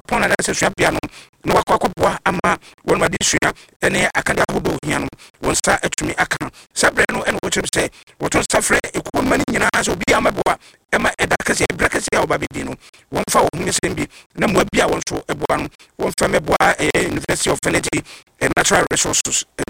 pon na se sua bia no na wakwakoboa ama won ma de sua ene akade ahodo hia no won sa atumi aka sabre no ene wo kyerɛ sɛ woton safre ekuo mani nyina so bi amaboa ema edakase brakase a obabedi no won fa wo hunyesem bi na mo bia won so eboa no won fa meboa University of Energy and Natural Resources